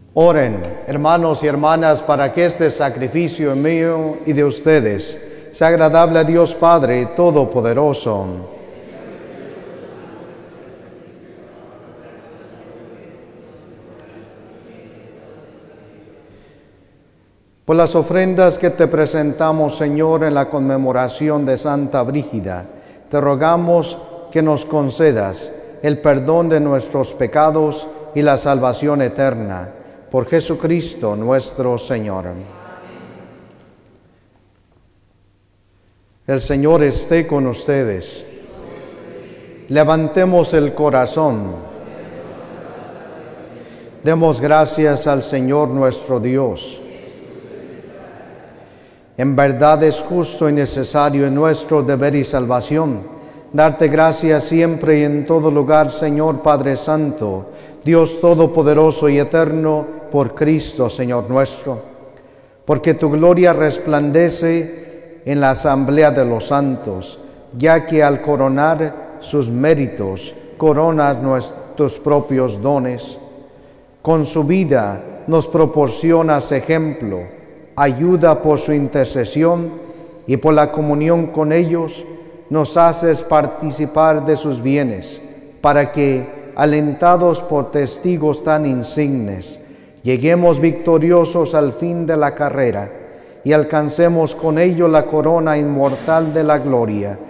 Oren, hermanos y hermanas, para que este sacrificio mío y de ustedes sea agradable a Dios Padre Todopoderoso. Por las ofrendas que te presentamos, Señor, en la conmemoración de Santa Brígida, te rogamos que nos concedas el perdón de nuestros pecados y la salvación eterna. Por Jesucristo nuestro Señor. Amén. El Señor esté con ustedes. Levantemos el corazón. Demos gracias al Señor nuestro Dios. En verdad es justo y necesario en nuestro deber y salvación darte gracias siempre y en todo lugar, Señor Padre Santo, Dios Todopoderoso y Eterno, por Cristo, Señor nuestro, porque tu gloria resplandece en la asamblea de los santos, ya que al coronar sus méritos, coronas nuestros propios dones. Con su vida nos proporcionas ejemplo, ayuda por su intercesión y por la comunión con ellos, nos haces participar de sus bienes, para que, alentados por testigos tan insignes, lleguemos victoriosos al fin de la carrera y alcancemos con ello la corona inmortal de la gloria